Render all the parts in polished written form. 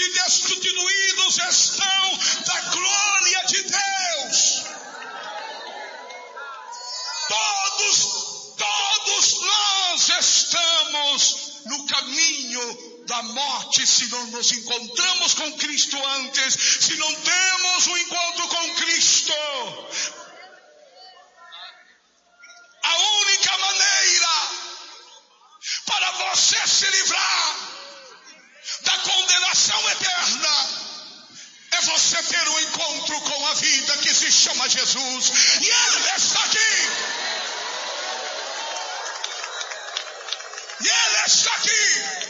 e destituídos estão da glória de Deus. Todos nós estamos no caminho da morte se não nos encontramos com Cristo antes, se não temos um encontro com Cristo. A única maneira para você se livrar da condenação eterna é você ter um encontro com a vida que se chama Jesus. E Ele está aqui. E Ele está aqui.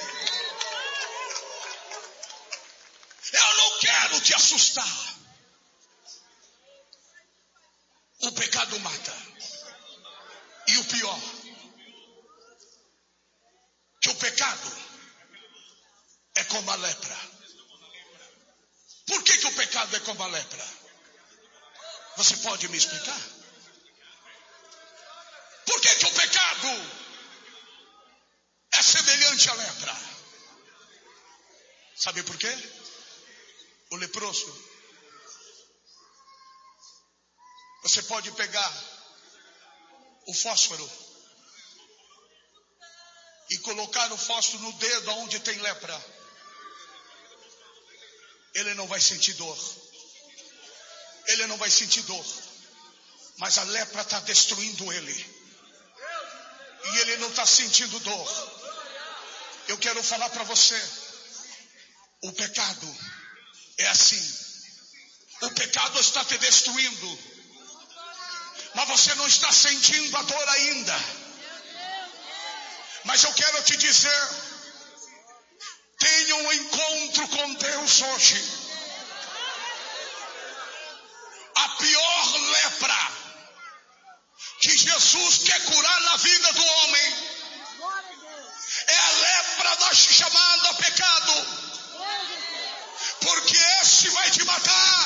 Eu não quero te assustar. O pecado mata. E o pior, que o pecado é como a lepra. Por que o pecado é como a lepra? Você pode me explicar? Por que o pecado é semelhante à lepra? Sabe por quê? O leproso. Você pode pegar o fósforo e colocar o fósforo no dedo onde tem lepra. Ele não vai sentir dor. Ele não vai sentir dor. Mas a lepra está destruindo ele. E ele não está sentindo dor. Eu quero falar para você. O pecado é assim. O pecado está te destruindo. Mas você não está sentindo a dor ainda. Mas eu quero te dizer, tenha um encontro com Deus hoje. A pior lepra que Jesus quer curar na vida do homem é a lepra da chamada pecado. Porque esse vai te matar.